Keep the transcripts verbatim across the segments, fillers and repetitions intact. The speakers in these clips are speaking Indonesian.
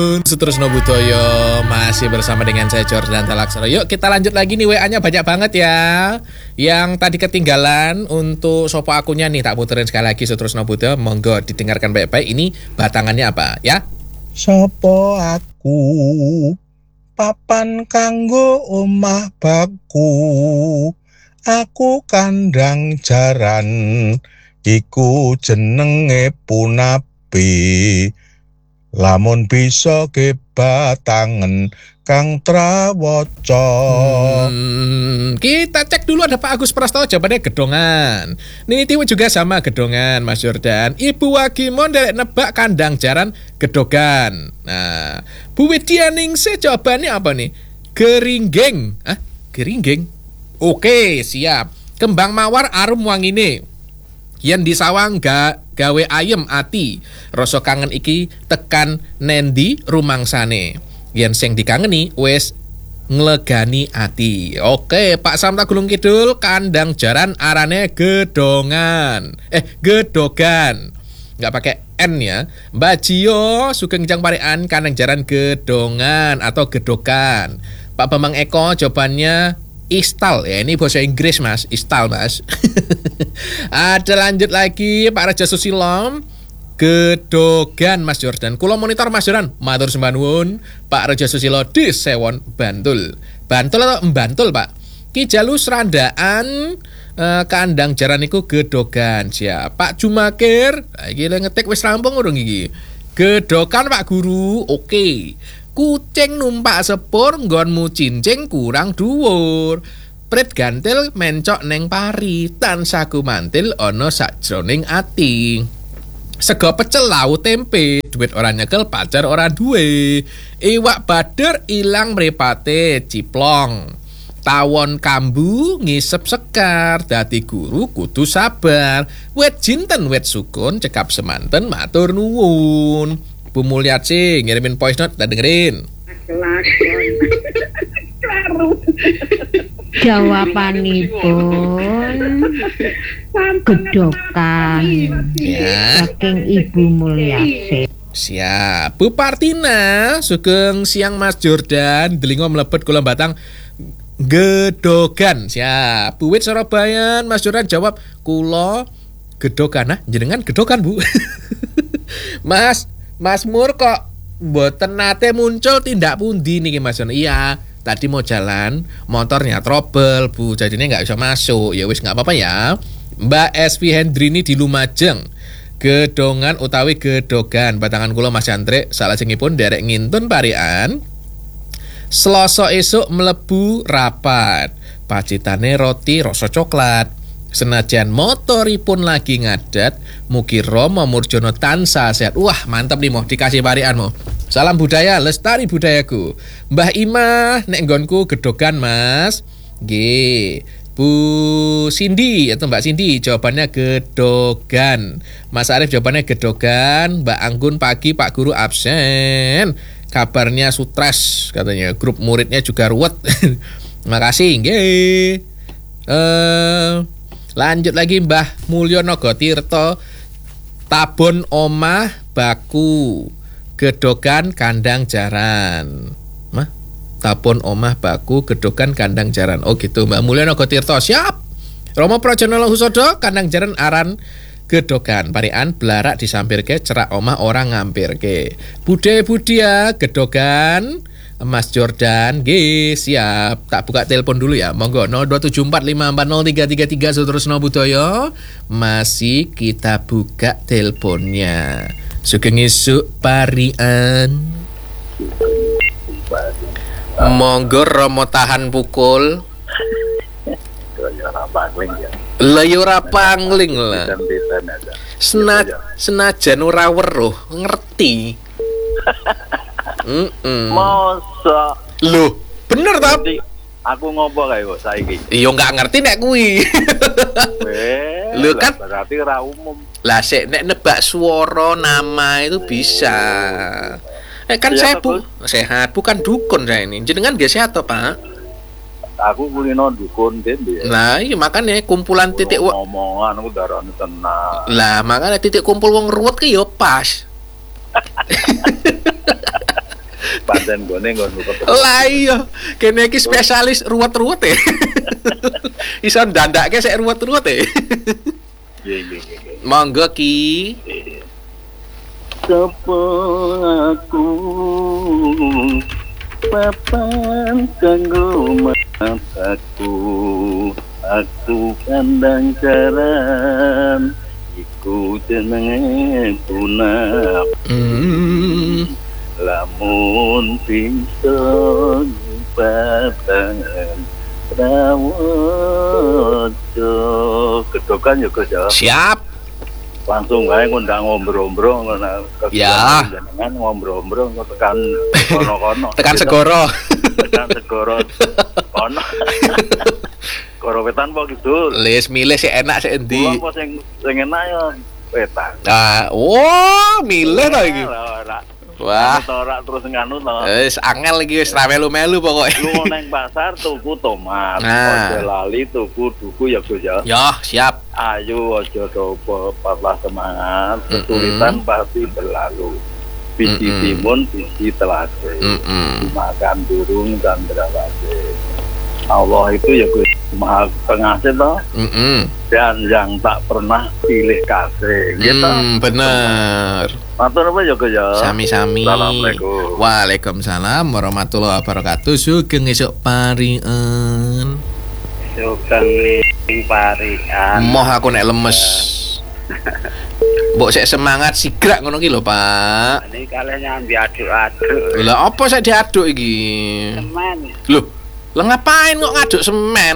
Sutrisno Budoyo masih bersama dengan saya Jordan Talaksana. Yuk kita lanjut lagi nih, W A-nya banyak banget ya. Yang tadi ketinggalan untuk sopo akunnya nih tak puterin sekali lagi Sutrisno Budoyo. Monggo didengarkan baik-baik, ini batangannya apa ya. Sopo aku papan kanggo omah baku, aku kandang jaran iku jenenge punapi. Lamun bisa ke batangan Kang Trawoco. Hmm, kita cek dulu ada Pak Agus Prastowo, jawabannya gedongan. Nini Tiwi juga sama gedongan, Mas Jordan. Ibu Wagimon derek nebak kandang jaran gedogan. Nah, Bu Widya Ningsih jawabannya apa nih? Geringgeng. Ah, geringgeng. Oke, siap. Kembang mawar arum wangine. Yen di sawang ga gawe ayem ati, rasa kangen iki tekan nendi rumangsane. Yen sing dikangeni wis nglegani ati. Oke, Pak Samta Gulung Kidul, kandang jaran arane gedongan. Eh, gedogan. Nggak pakai N ya. Mbak Jio Sugeng Jang Parian, kandang jaran gedongan atau gedokan. Pak Bambang Eko jawabannya istal ya, ini bahasa Inggris Mas, istal Mas. Ada lanjut lagi Pak Raja Susilo, gedogan Mas Jordan. Kulo monitor Mas Jordan, matur sembah nuwun. Pak Raja Susilo di Sewon Bantul. Bantul atau Bantul Pak? Ki Jalu Serandaan, eh, kandang jaran iku gedogan. Siap. Pak Jumakir, iki ngetik wis rampung urung iki. Gedokan Pak Guru. Oke. Kucing numpak sepur nggonmu cincing kurang dhuwur. Prit gantil mencok neng pari, tansah kumantil ana sakjroning ati. Sego pecel lau tempe, duit ora nyekel pacar ora duwe. Iwak bader ilang mripate ciplong. Tawon kambu ngisep sekar, dadi guru kudu sabar. Wet jinten wet sukun cekap semanten matur nuwun. Bu Mulyati ngirimin voice note, kita dengerin. Jawabanipun gedokan Ya. saking Ibu Mulyati. Siap. Bu Partina Sugeng Siang Mas Jordan, delingo mlebet kula batang gedogan. Siap. Bu Wit Surabayan, Mas Jordan jawab kula gedokan. Nah, jenengan gedokan Bu. Mas Mas Mur kok mboten nate muncul tindak pundi niki Mas Jon. Iya, tadi mau jalan, motornya trouble, Bu. Jadinya nggak bisa masuk. Ya wis nggak apa-apa ya. Mbak S V Hendrini di Lumajeng. Gedongan utawi gedogan. Batangan kula Mas Andre salajengipun derek ngintun parian. Selasa esuk mlebu rapat. Pacitane roti rasa coklat. Senajan motoripun lagi ngadat, mugi Rama Murjono tansah sehat. Wah, mantap nih, mau dikasih parian mau. Salam budaya, lestari budayaku. Mbah Imah nek nggonku gedogan Mas. Nggih. Bu Cindy atau Mbak Cindy jawabannya gedogan. Mas Arif jawabannya gedogan. Mbak Anggun pagi Pak Guru absen. Kabarnya stres katanya. Grup muridnya juga ruwet. Makasih, nggih. Eh Lanjut lagi Mbah Mulyono Gotirto, tabon omah baku, gedogan kandang jaran. Mah? Tabon omah baku, gedogan kandang jaran. Oh gitu Mbah Mulyono Gotirto. Siap. Romo Prajonolo Husodo, kandang jaran aran gedogan. Parian belarak disampirke, cerak omah orang ngampirke. Bude budia gedogan. Mas Jordan, G, siap. Tak buka telepon dulu ya. Monggo nol dua tujuh empat lima empat nol tiga tiga tiga Sutrisno Budoyo. Masih kita buka teleponnya. Sugeng isuk parian. Monggo Romo tahan pukul. Layora pangling lah. Sena, senajan ora weruh ngerti. Mm-mm. Masa Loh, bener ta? Aku ngopo kae kok saiki. Iya nggak ngerti nek kuwi. Lho kan berarti ora umum. Lah sik nek nebak swara nama itu bisa. Eh kan Ya, saya bu sehat, bukan dukun saya ini. Jenengan nggih sehat toh, Pak? Aku kulino dukun dene. Lah iya makanya kumpulan titik wa- omongan aku darane tenang. Lah makanya titik kumpul wong ruwet ki yo pas. Pancen gone ngono ketemu. Lah iya, kene iki spesialis ruwet-ruwet e. Iso ndandake sik ruwet-ruwet e. Iya iya iya. Monggo Ki. Sapa aku papan kanggo mataku, aku kandang jaran iku jenenge punah. Hmm. Lamun bisa nyipatan prawojo kedokan ya Gus ya. Siap. Langsung wae ngundang ngombro-ombro ngono. Ya. Jenengan ngombro-ombro tekan kono-kono. Tekan segoro. Tekan segoro. Kono. Koro wetan apa kidul? Les milih sih enak sih endi. Kulo apa sing sing enak ya wetan. Ah, oh, milih to iki. Wah. Ora terus nganu to. Wis angel iki wis ra melu-melu pokoke. Lu nang pasar tuku tomat, Nah. aja lali tuku duku ya Gus ya. Yo, siap. Ayo aja dopo patlah semangat, Mm-mm. kesulitan pasti berlalu. Biji Mm-mm. timun, biji telase, Mm-mm. makan burung dan berawasi. Allah itu ya Gus Maha Pengasih toh, Mm-mm. dan yang tak pernah pilih kasih. Gitu. Hmm, bener. Matur apa ya Gus ya? Sami-sami. Assalamualaikum. Waalaikumsalam warahmatullahi wabarakatuh. Sugeng esuk parian. Sugeng ning parian. Moh aku nek lemes. Mbok sik semangat sigrak ngono ki lho, Pak. Ini kalian nyambi aduk-aduk. Lah apa sik diaduk iki? Teman. Loh, lah ngapain kok ngaduk semen?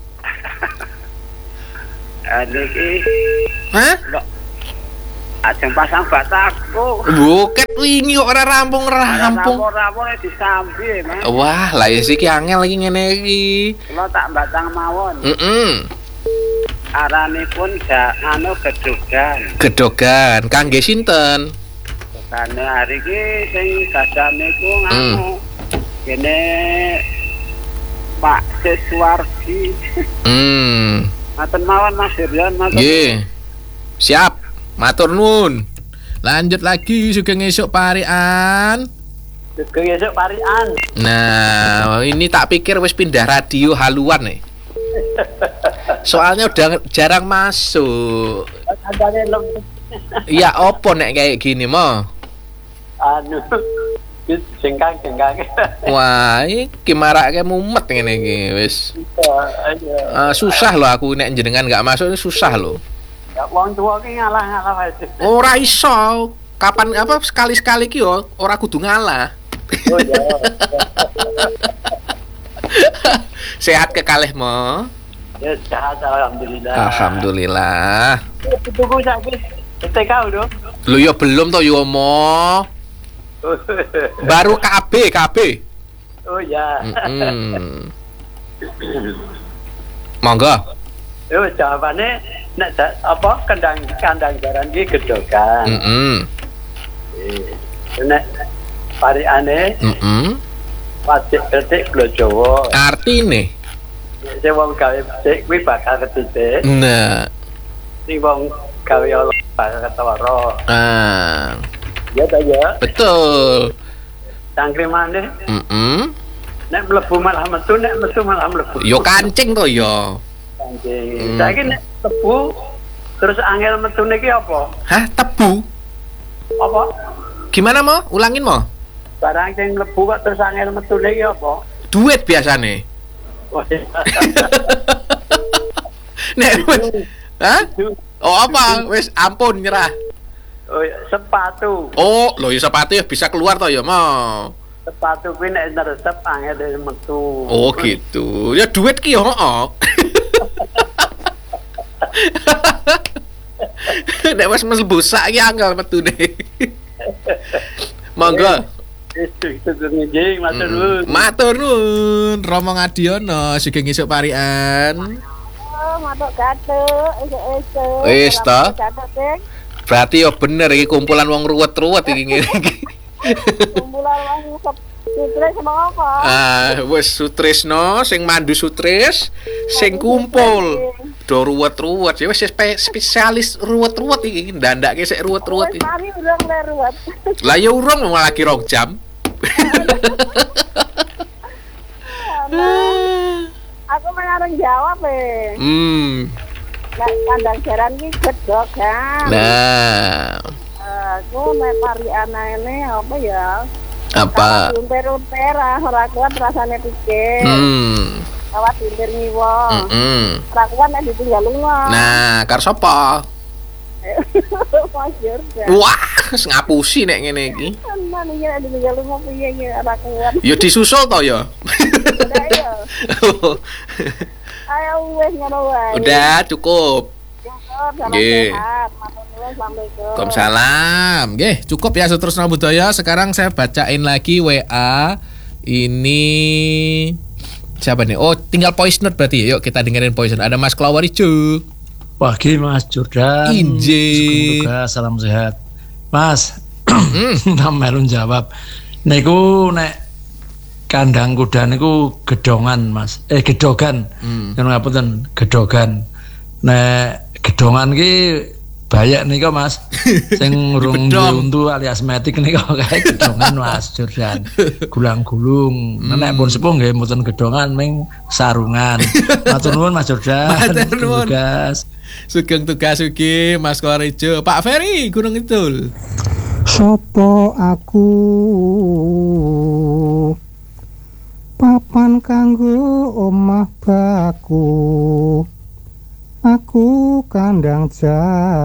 Ada ki Hah? ajeng pasang bataku. Buket wingi kok ora rampung-rampung. Rampung disambi, Mas. Wah, lah ya siki angel iki ngene iki. Kula tak batang mawon. Heeh. Aranipun ja anu gedogan. Gedogan kangge sinten? Karena hari iki sing gadah niku nganu. Kene Pak Siswardi. Hmm. Maten mawon Mas Hiryan, matur. Nggih. Siap. Matur nuwun. Lanjut lagi sugeng esuk parian. Sugeng esuk parian. Nah, ini tak pikir wis pindah radio haluan nih. Soalnya udah jarang masuk. Andane lem Ya opo nek kayak gini mo? anu wis jengkang-jengkang. Wah, iki marake mumet ngene iki wis. Ah, susah loh aku nek jenengan nggak masuk ini susah loh. Ya wong tuwa ki ngalah-ngalah wae. Ora iso. Kapan apa sekali-sekali ki yo ora kudu ngalah. Oh ya. Sehat kekalih mo. Ya sehat alhamdulillah. Alhamdulillah. Tuku saiki T K udah. Lho ya belum to yo mo. Baru K B K B. Oh ya. Mm-mm. Monggo. Yo jawabane nek da- apa kandang kandang jaran ki gedogan. Mm-mm. Nek pariane Mm-mm. pacik detik glo Jawa. Artine. Sing wong gawe becik kuwi bakal ketitik. Nah. Sing wong gawe Allah bakal ketara. Ah. Ya ta ya. Betul. Cangkrimane Mm-mm. nek mlebu malah metu, nek metu malah mlebu. Yo kancing to yo. Kancing. Saiki nek tebu terus angel metune ki apa? Hah, tebu? Apa? Gimana mo? Ulangin mo? Barang sing mlebu kok terus angel metune ki apa? Duit biasane. Oh, iya. Nek wis. Hah? Oh apa? Wis ampun nyerah. Oh, iya, sepatu. Oh, lho ya sepatu ya bisa keluar to ya mo. Sepatu kuwi nek neresep angel metu. Oh gitu. Ya duit ki yo heeh. Nek wis mlebu sak ki angel metune. Monggo. Itu itu nggih matur nuwun. Matur nuwun, Romo Ngadiono sugeng esuk parian. Oh, matuk gatuk, esuk-esuk. Wis, toh. Gatuk, Ding. Berarti yo bener iki kumpulan wong ruwet-ruwet iki ngene iki. Kumpulan wong sutris sama apa? Ah, wis Sutrisno sing mandu Sutris, sing kumpul do ruwet-ruwet. Ya wis spe- spesialis ruwet-ruwet iki ndandake sik ruwet-ruwet Wis iki. mari urung le ruwet. Lah ya urung malah lagi rong jam. Aku mengarang jawab eh. Hmm. Nek kandang jaran ki gedogan. Nah, Aku nek pariana ini apa ya? apa? Unter-unter ora kuat rasane pikir. Hmm. Kawat unter ngiwo. Mm-mm. Ora kuat nek ditinggal lunga. Nah, karo sapa? Mas Jordan. Wah, wis ngapusi nek ngene iki. Tenan iki nek ditinggal lunga piye iki ora kuat. Ya disusul to ya. Udah ya. Ayo wes ngono wae. Udah cukup. Nggih. Waalaikumsalam. Nggih, cukup ya Sutrusna Budaya. Sekarang saya bacain lagi W A. Ini siapa nih? Oh, tinggal voice note berarti. Yuk kita dengerin voice note. Ada Mas Klawarijo. Pagi Mas Jordan. Inje. Semoga salam sehat. Mas, melun jawab. Niku nek kandang kuda niku gedongan Mas. Eh gedogan. Hmm. Yang ngapunten gedhogan. Nek gedongan ki banyak nih kok Mas. Sing urung untu alias metik nih kok kayak gedongan Mas Jordan. Gulang-gulung. Hmm. Nek pun sepuh nggih mboten gedongan ming sarungan. Matur nuwun Mas Jordan. Matur nuwun. Tugas. Sugeng tugas ugi Mas Klawarijo. Pak Ferry Gunung Kidul. Sopo aku papan kanggo omah baku, aku kandang jaran.